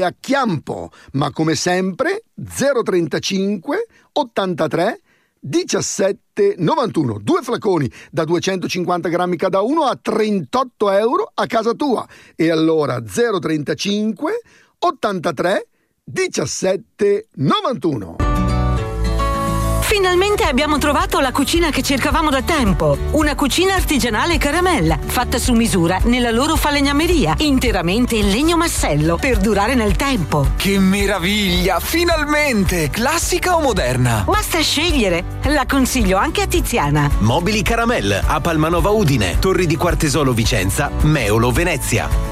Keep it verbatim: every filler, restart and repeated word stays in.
sarebbe a Chiampo, ma come sempre zero trentacinque ottantatré diciassette novantuno. Due flaconi da duecentocinquanta grammi cada uno a trentotto euro a casa tua. E allora zero trentacinque ottantatré diciassette novantuno. Finalmente abbiamo trovato la cucina che cercavamo da tempo. Una cucina artigianale Caramella, fatta su misura nella loro falegnameria, interamente in legno massello per durare nel tempo. Che meraviglia! Finalmente! Classica o moderna? Basta scegliere. La consiglio anche a Tiziana. Mobili Caramel a Palmanova Udine, Torri di Quartesolo Vicenza, Meolo Venezia.